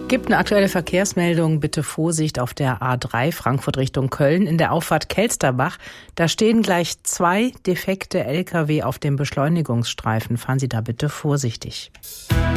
Gibt eine aktuelle Verkehrsmeldung, bitte Vorsicht auf der A3 Frankfurt Richtung Köln in der Auffahrt Kelsterbach. Da stehen gleich 2 defekte Lkw auf dem Beschleunigungsstreifen. Fahren Sie da bitte vorsichtig.